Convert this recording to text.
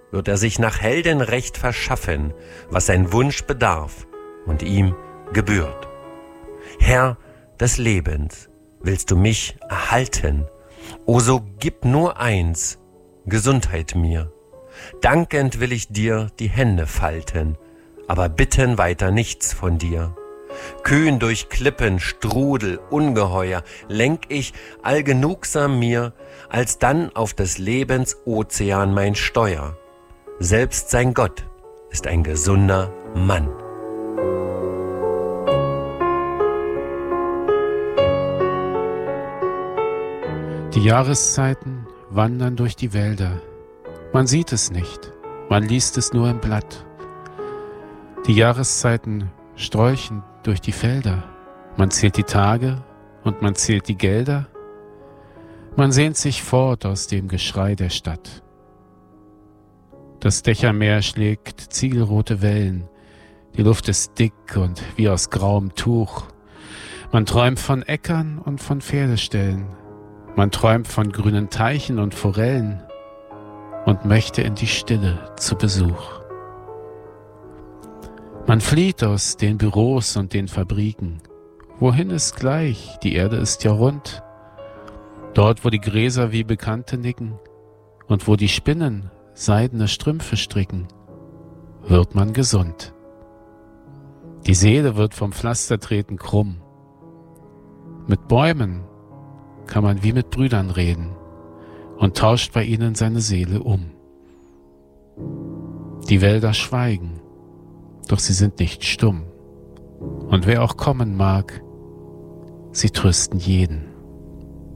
wird er sich nach Heldenrecht verschaffen, was sein Wunsch bedarf und ihm gebührt. Herr des Lebens, willst du mich erhalten? O so gib nur eins, Gesundheit mir. Dankend will ich dir die Hände falten, aber bitten weiter nichts von dir. Kühn durch Klippen, Strudel, Ungeheuer lenk ich allgenugsam mir, alsdann auf des Lebens Ozean mein Steuer. Selbst sein Gott ist ein gesunder Mann. Die Jahreszeiten wandern durch die Wälder. Man sieht es nicht, man liest es nur im Blatt. Die Jahreszeiten sträuchen durch die Felder. Man zählt die Tage und man zählt die Gelder. Man sehnt sich fort aus dem Geschrei der Stadt. Das Dächermeer schlägt ziegelrote Wellen. Die Luft ist dick und wie aus grauem Tuch. Man träumt von Äckern und von Pferdeställen. Man träumt von grünen Teichen und Forellen und möchte in die Stille zu Besuch. Man flieht aus den Büros und den Fabriken. Wohin ist gleich? Die Erde ist ja rund. Dort, wo die Gräser wie Bekannte nicken und wo die Spinnen seidene Strümpfe stricken, wird man gesund. Die Seele wird vom Pflastertreten krumm. Mit Bäumen kann man wie mit Brüdern reden und tauscht bei ihnen seine Seele um. Die Wälder schweigen, doch sie sind nicht stumm. Und wer auch kommen mag, sie trösten jeden.